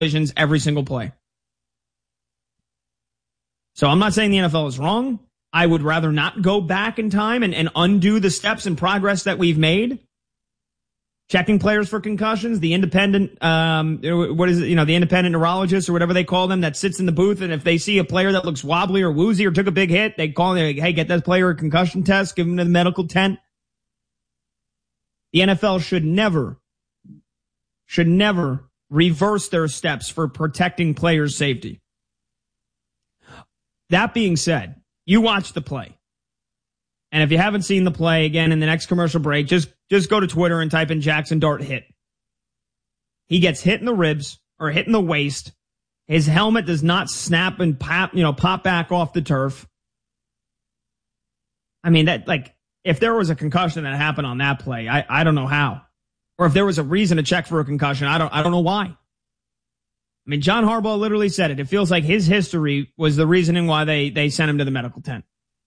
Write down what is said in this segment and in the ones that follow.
collisions every single play. So I'm not saying the NFL is wrong. I would rather not go back in time and undo the steps and progress that we've made. Checking players for concussions, the independent, the independent neurologist or whatever they call them that sits in the booth, and if they see a player that looks wobbly or woozy or took a big hit, they call them, hey, get that player a concussion test, give him to the medical tent. The NFL should never reverse their steps for protecting players' safety. That being said, you watch the play. And if you haven't seen the play, again, in the next commercial break, just go to Twitter and type in Jackson Dart hit. He gets hit in the ribs or hit in the waist. His helmet does not snap and pop back off the turf. I mean, if there was a concussion that happened on that play, I don't know how. Or if there was a reason to check for a concussion, I don't know why. I mean, John Harbaugh literally said it. It feels like his history was the reasoning why they sent him to the medical tent.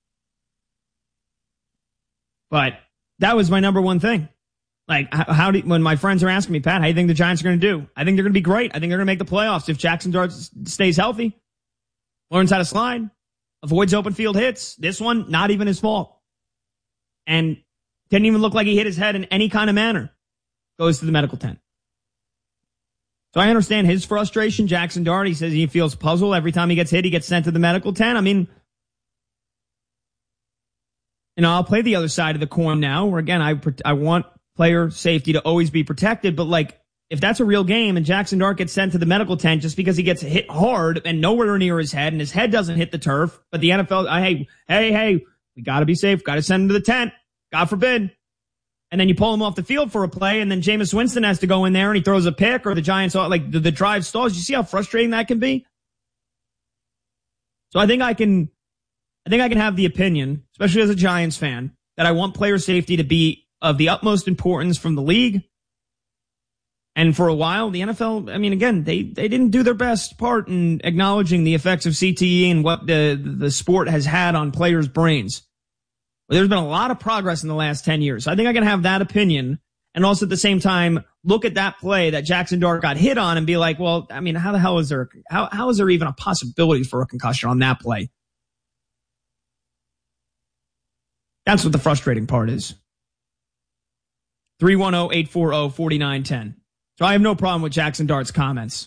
But that was my number one thing. Like, when my friends are asking me, Pat, how do you think the Giants are going to do? I think they're going to be great. I think they're going to make the playoffs if Jackson Dart stays healthy, learns how to slide, avoids open field hits. This one, not even his fault. And didn't even look like he hit his head in any kind of manner. Goes to the medical tent. So I understand his frustration. Jackson Dart, he says he feels puzzled every time he gets hit. He gets sent to the medical tent. I mean, I'll play the other side of the coin now, where again, I want player safety to always be protected. But like, if that's a real game and Jackson Dart gets sent to the medical tent just because he gets hit hard and nowhere near his head and his head doesn't hit the turf, but the NFL, hey, we got to be safe. Got to send him to the tent. God forbid. And then you pull him off the field for a play, and then Jameis Winston has to go in there and he throws a pick, or the Giants, like the drive stalls. You see how frustrating that can be? So I think I can have the opinion, especially as a Giants fan, that I want player safety to be of the utmost importance from the league. And for a while, the NFL, I mean, again, they didn't do their best part in acknowledging the effects of CTE and what the sport has had on players' brains. There's been a lot of progress in the last 10 years. So I think I can have that opinion, and also at the same time look at that play that Jackson Dart got hit on and be like, well, I mean, how the hell is there even a possibility for a concussion on that play? That's what the frustrating part is. 310-840-4910. So I have no problem with Jackson Dart's comments.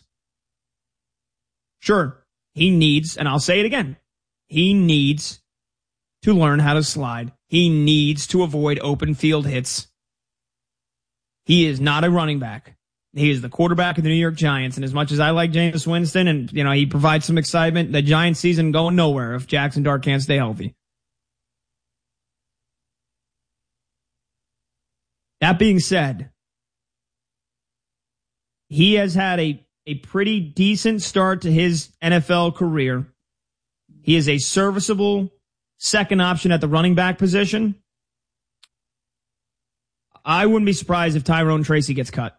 Sure, he needs, and I'll say it again, he needs to learn how to slide. He needs to avoid open field hits. He is not a running back. He is the quarterback of the New York Giants. And as much as I like Jameis Winston and, he provides some excitement, the Giants season going nowhere if Jackson Dart can't stay healthy. That being said, he has had a pretty decent start to his NFL career. He is a serviceable second option at the running back position. I wouldn't be surprised if Tyrone Tracy gets cut.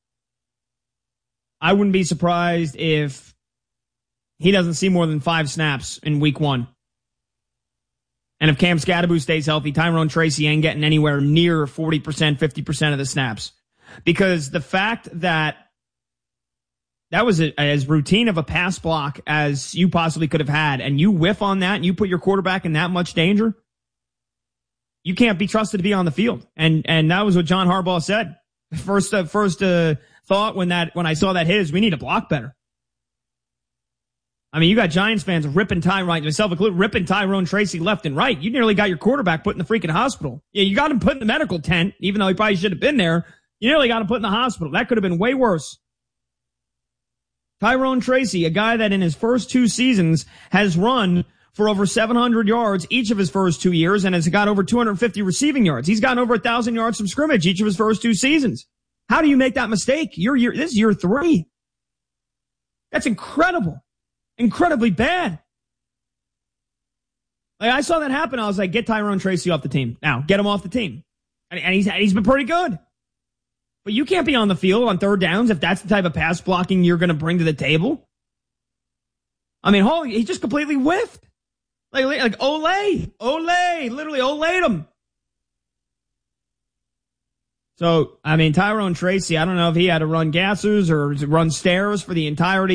I wouldn't be surprised if he doesn't see more than 5 snaps in week 1. And if Cam Scadaboo stays healthy, Tyrone Tracy ain't getting anywhere near 40%, 50% of the snaps. Because the fact that was as routine of a pass block as you possibly could have had, and you whiff on that and you put your quarterback in that much danger, you can't be trusted to be on the field. And that was what John Harbaugh said. First thought when I saw that hit is we need to block better. I mean, you got Giants fans ripping myself included, ripping Tyrone Tracy left and right. You nearly got your quarterback put in the freaking hospital. Yeah, you got him put in the medical tent, even though he probably should have been there. You nearly got him put in the hospital. That could have been way worse. Tyrone Tracy, a guy that in his first 2 seasons has run for over 700 yards each of his first 2 years and has got over 250 receiving yards. He's gotten over 1,000 yards from scrimmage each of his first 2 seasons. How do you make that mistake? This is year 3. That's incredible. Incredibly bad. Like, I saw that happen. I was like, get Tyrone Tracy off the team. Now, get him off the team. And he's been pretty good. But you can't be on the field on 3rd downs if that's the type of pass blocking you're going to bring to the table. I mean, he just completely whiffed. Like Olay, literally Olayed him. So, I mean, Tyrone Tracy, I don't know if he had to run gassers or run stairs for the entirety